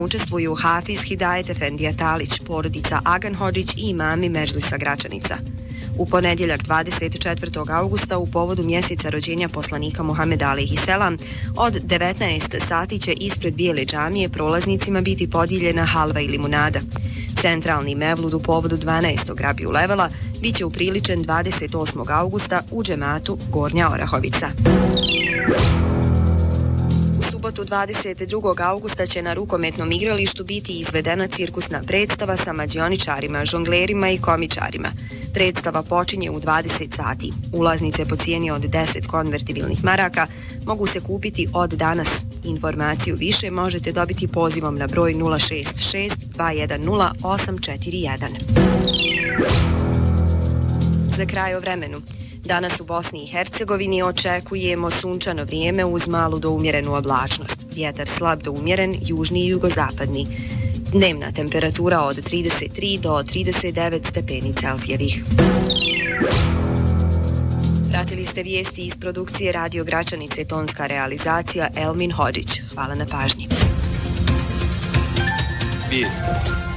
Učestvuju Hafiz Hidajet Efendija Talić, porodica Agan Hodžić i imami Medžlisa Gračanica. U ponedjeljak 24. augusta u povodu mjeseca rođenja poslanika Muhameda alejhi selam od 19 sati će ispred Bijele džamije prolaznicima biti podijeljena halva i limunada. Centralni mevlud u povodu 12. Rabiju Levela bit će upriličen 28. augusta u džematu Gornja Orahovica. U subotu 22. augusta će na rukometnom igralištu biti izvedena cirkusna predstava sa mađioničarima, žonglerima i komičarima. Predstava počinje u 20 sati. Ulaznice po cijeni od 10 konvertibilnih maraka mogu se kupiti od danas. Informaciju više možete dobiti pozivom na broj 066 210 841. Za kraj o vremenu. Danas u Bosni i Hercegovini očekujemo sunčano vrijeme uz malu do umjerenu oblačnost. Vjetar slab do umjeren, južni i jugozapadni. Dnevna temperatura od 33 do 39 stepeni Celzijevih. Pratili ste vijesti iz produkcije Radio Gračanice, tonska realizacija Elmin Hodžić. Hvala na pažnji. Vijesti.